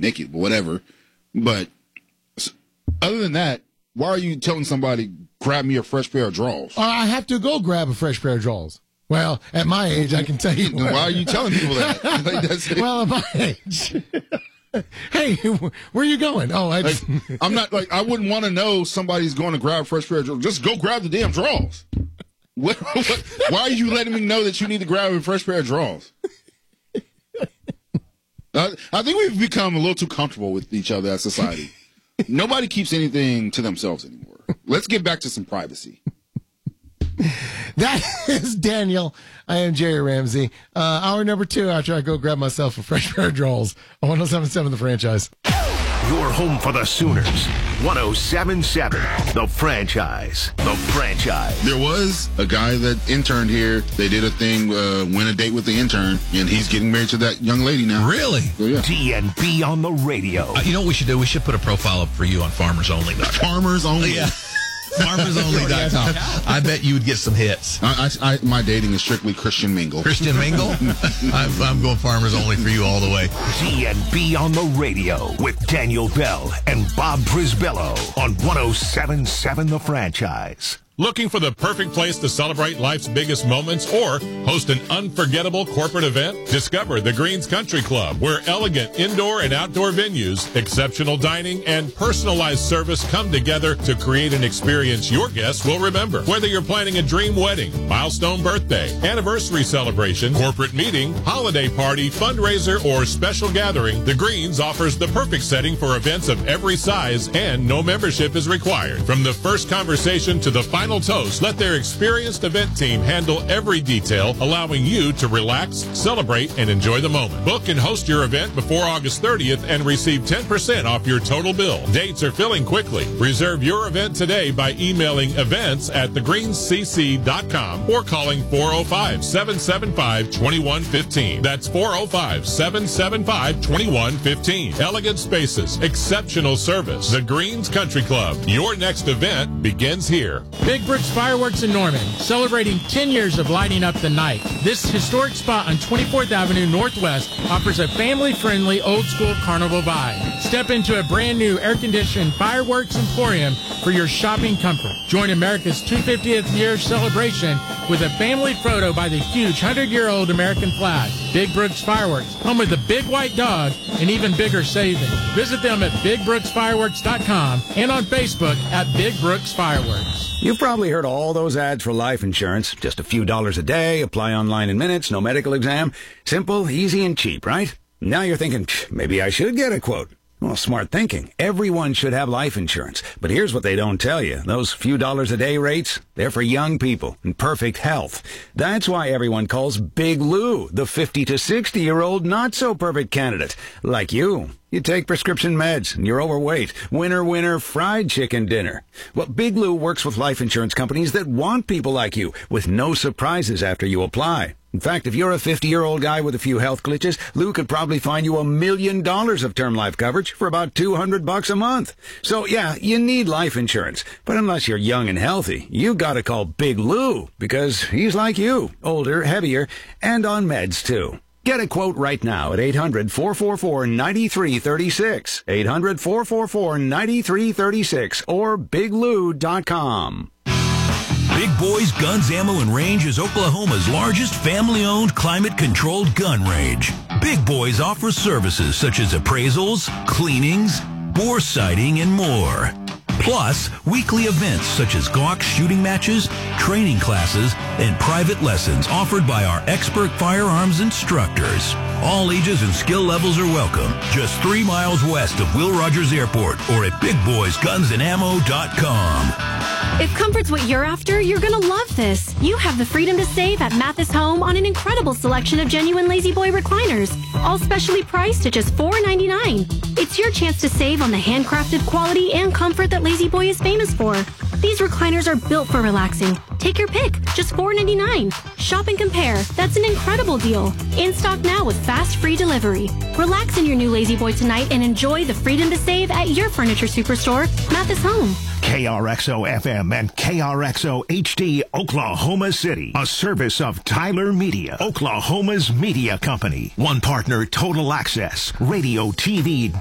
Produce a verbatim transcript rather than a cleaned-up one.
naked, but whatever. But other than that, why are you telling somebody, grab me a fresh pair of drawers? Or I have to go grab a fresh pair of drawers. Well, at my age, I can tell you. Why are you telling people that? Like, that's it. Well, at my age. Hey, where are you going? Oh, I just... like, I'm not like, I wouldn't want to know somebody's going to grab a fresh pair of drawers. Just go grab the damn drawers. What, what, why are you letting me know that you need to grab a fresh pair of drawers? I, I think we've become a little too comfortable with each other as society. Nobody keeps anything to themselves anymore. Let's get back to some privacy. That is Daniel. I am Jerry Ramsey. Uh, hour number two after I go grab myself a fresh pair of drawers on one oh seven point seven The Franchise. Your home for the Sooners. one oh seven point seven The Franchise. The Franchise. There was a guy that interned here. They did a thing, uh, win a date with the intern, and he's getting married to that young lady now. Really? So, yeah. D N B on the radio. Uh, you know what we should do? We should put a profile up for you on farmers only dot com. Farmers Only? Yeah. farmers only dot com. I bet you would get some hits. I, I, I, my dating is strictly Christian Mingle. Christian Mingle? I'm, I'm going Farmers Only for you all the way. D N B on the radio with Daniel Bell and Bob Brisbello on one oh seven point seven The Franchise. Looking for the perfect place to celebrate life's biggest moments or host an unforgettable corporate event? Discover the Greens Country Club, where elegant indoor and outdoor venues, exceptional dining, and personalized service come together to create an experience your guests will remember. Whether you're planning a dream wedding, milestone birthday, anniversary celebration, corporate meeting, holiday party, fundraiser, or special gathering, the Greens offers the perfect setting for events of every size, and no membership is required. From the first conversation to the final toast, let their experienced event team handle every detail, allowing you to relax, celebrate, and enjoy the moment. Book and host your event before August thirtieth and receive ten percent off your total bill. Dates are filling quickly. Reserve your event today by emailing events at the greens c c dot com or calling four oh five, seven seven five, two one one five. That's four oh five, seven seven five, two one one five. Elegant spaces, exceptional service. The Greens Country Club. Your next event begins here. Big Brooks Fireworks in Norman, celebrating ten years of lighting up the night. This historic spot on twenty-fourth Avenue Northwest offers a family-friendly, old-school carnival vibe. Step into a brand-new air-conditioned fireworks emporium for your shopping comfort. Join America's two hundred fiftieth year celebration with a family photo by the huge one hundred year old American flag. Big Brooks Fireworks, home of the big white dog and even bigger savings. Visit them at big brooks fireworks dot com and on Facebook at Big Brooks Fireworks. You've probably heard all those ads for life insurance. Just a few dollars a day, apply online in minutes, no medical exam. Simple, easy, and cheap, right? Now you're thinking, maybe I should get a quote. Well, smart thinking. Everyone should have life insurance. But here's what they don't tell you. Those few dollars a day rates, they're for young people in perfect health. That's why everyone calls Big Lou the fifty to sixty year old not so perfect candidate. Like you. You take prescription meds and you're overweight. Winner, winner, fried chicken dinner. Well, Big Lou works with life insurance companies that want people like you with no surprises after you apply. In fact, if you're a fifty-year-old guy with a few health glitches, Lou could probably find you a million dollars of term life coverage for about two hundred bucks a month. So, yeah, you need life insurance. But unless you're young and healthy, you gotta call Big Lou because he's like you, older, heavier, and on meds, too. Get a quote right now at eight hundred, four four four, nine three three six, eight hundred, four four four, nine three three six, or big lou dot com. Big Boys Guns, Ammo, and Range is Oklahoma's largest family-owned, climate-controlled gun range. Big Boys offers services such as appraisals, cleanings, bore sighting, and more. Plus, weekly events such as Glock shooting matches, training classes, and private lessons offered by our expert firearms instructors. All ages and skill levels are welcome. Just three miles west of Will Rogers Airport or at big boys guns and ammo dot com. If comfort's what you're after, you're gonna love this. You have the freedom to save at Mathis Home on an incredible selection of genuine Lazy Boy recliners, all specially priced at just four ninety-nine. It's your chance to save on the handcrafted quality and comfort that Lazy Boy is famous for. These recliners are built for relaxing. Take your pick, just four ninety-nine. Shop and compare. That's an incredible deal. In stock now with fast free delivery. Relax in your new Lazy Boy tonight and enjoy the freedom to save at your furniture superstore, Mathis Home. K R X O F M and K R X O H D, Oklahoma City. A service of Tyler Media, Oklahoma's media company. One partner, Total Access, radio, T V,